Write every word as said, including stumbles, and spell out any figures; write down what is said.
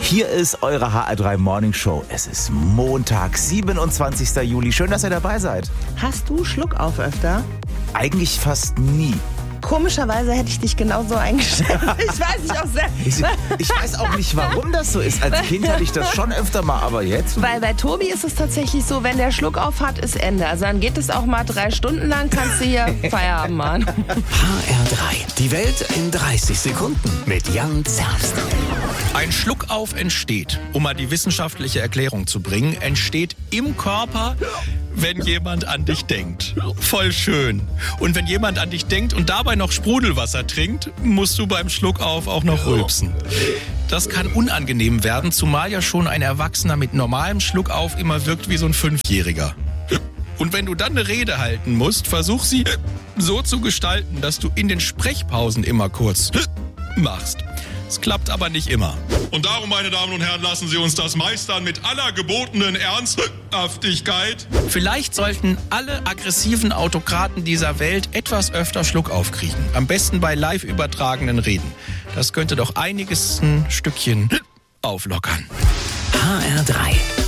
Hier ist eure H R drei Morning Show. Es ist Montag, siebenundzwanzigster Juli. Schön, dass ihr dabei seid. Hast du Schluckauf öfter? Eigentlich fast nie. Komischerweise hätte ich dich genauso eingestellt. Ich weiß nicht auch sehr. Ich, ich weiß auch nicht, warum das so ist. Als Kind hatte ich das schon öfter mal, aber jetzt? Weil bei Tobi ist es tatsächlich so, wenn der Schluckauf hat, ist Ende. Also dann geht es auch mal drei Stunden lang, kannst du hier Feierabend machen. H R drei. Die Welt in dreißig Sekunden mit Jan Zerbst. Ein Schluckauf entsteht, um mal die wissenschaftliche Erklärung zu bringen, entsteht im Körper, wenn jemand an dich denkt. Voll schön. Und wenn jemand an dich denkt und dabei noch Sprudelwasser trinkt, musst du beim Schluckauf auch noch rülpsen. Das kann unangenehm werden, zumal ja schon ein Erwachsener mit normalem Schluckauf immer wirkt wie so ein Fünfjähriger. Und wenn du dann eine Rede halten musst, versuch sie so zu gestalten, dass du in den Sprechpausen immer kurz machst. Es klappt aber nicht immer. Und darum, meine Damen und Herren, lassen Sie uns das meistern mit aller gebotenen Ernsthaftigkeit. Vielleicht sollten alle aggressiven Autokraten dieser Welt etwas öfter Schluckauf kriegen. Am besten bei live übertragenen Reden. Das könnte doch einiges ein Stückchen auflockern. H R drei.